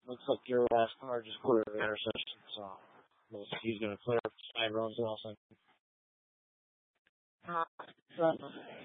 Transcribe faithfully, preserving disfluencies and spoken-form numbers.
looks like your last car just cleared the intersection, so he's going to clear Ryan Rosendale.